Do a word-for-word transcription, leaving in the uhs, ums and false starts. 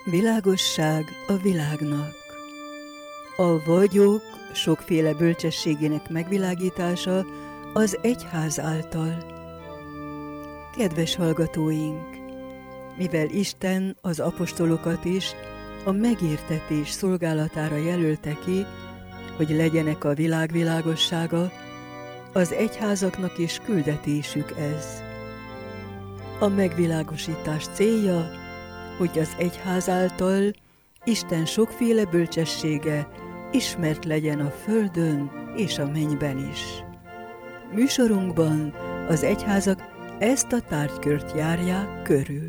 Világosság a világnak. A vagyok sokféle bölcsességének megvilágítása az egyház által. Kedves hallgatóink! Mivel Isten az apostolokat is a megértetés szolgálatára jelölte ki, hogy legyenek a világ világossága, az egyházaknak is küldetésük ez. A megvilágosítás célja, hogy az egyház által Isten sokféle bölcsessége ismert legyen a földön és a mennyben is. Műsorunkban az egyházak ezt a tárgykört járják körül.